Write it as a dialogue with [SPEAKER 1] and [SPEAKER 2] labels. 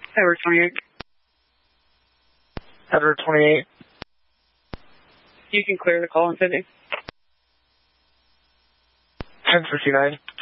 [SPEAKER 1] Edward 28.
[SPEAKER 2] Edward 28.
[SPEAKER 1] You can clear the call in Sydney.
[SPEAKER 2] 1059.